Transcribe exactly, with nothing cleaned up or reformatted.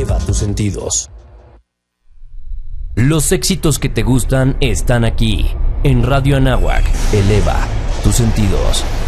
Eleva tus sentidos. Los éxitos que te gustan están aquí, en Radio Anáhuac. Eleva tus sentidos.